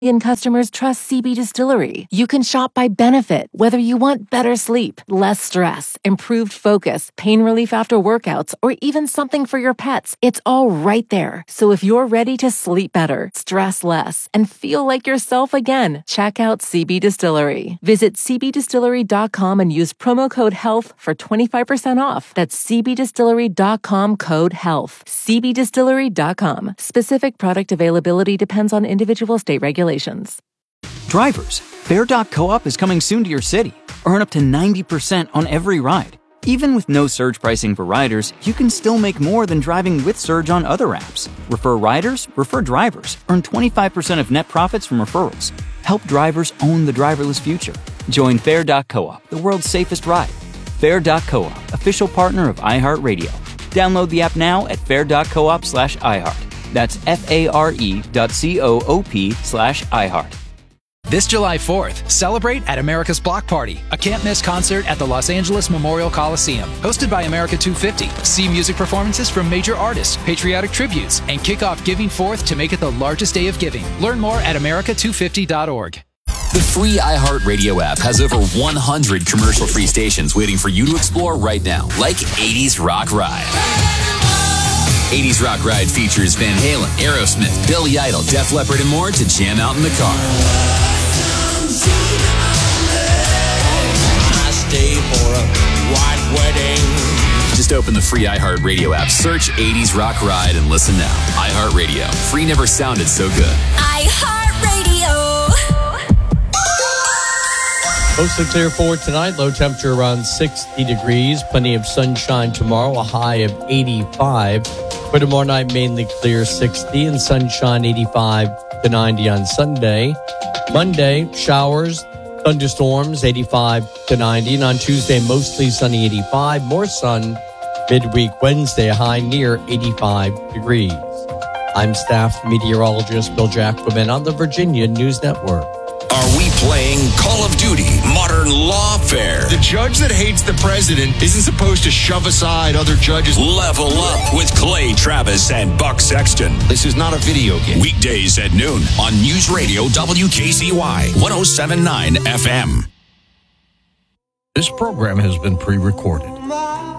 customers trust CB Distillery. You can shop by benefit, whether you want better sleep, less stress, improved focus, pain relief after workouts, or even something for your pets. It's all right there. So if you're ready to sleep better, stress less, and feel like yourself again, check out CB Distillery. Visit cbdistillery.com and use promo code HEALTH for 25% off. That's cbdistillery.com, code HEALTH. cbdistillery.com. Specific product availability depends on individual state regulations. Drivers, Fair.coop is coming soon to your city. Earn up to 90% on every ride. Even with no surge pricing for riders, you can still make more than driving with Surge on other apps. Refer riders, refer drivers. Earn 25% of net profits from referrals. Help drivers own the driverless future. Join Fair.coop, the world's safest ride. Fair.coop, official partner of iHeartRadio. Download the app now at fair.coop/iHeart. That's FARE.coop/iHeart. This July 4th, celebrate at America's Block Party, a can't-miss concert at the Los Angeles Memorial Coliseum. Hosted by America 250. See music performances from major artists, patriotic tributes, and kick off Giving Forth to make it the largest day of giving. Learn more at america250.org. The free iHeartRadio app has over 100 commercial-free stations waiting for you to explore right now, like 80s Rock Ride. 80s Rock Ride features Van Halen, Aerosmith, Billy Idol, Def Leppard, and more to jam out in the car. I stay for a white wedding. Just open the free iHeartRadio app, search 80s Rock Ride, and listen now. iHeartRadio. Free never sounded so good. iHeartRadio. Mostly clear for tonight. Low temperature around 60 degrees. Plenty of sunshine tomorrow. A high of 85. For tomorrow night, mainly clear 60 and sunshine 85 to 90 on Sunday. Monday, showers, thunderstorms 85 to 90. And on Tuesday, mostly sunny 85. More sun midweek Wednesday, a high near 85 degrees. I'm staff meteorologist Bill Jacobin on the Virginia News Network. Are we playing Call of Duty Modern Lawfare? The judge that hates the president isn't supposed to shove aside other judges. Level up with Clay Travis and Buck Sexton. This is not a video game. Weekdays at noon on News Radio WKCY 107.9 FM. This program has been pre-recorded.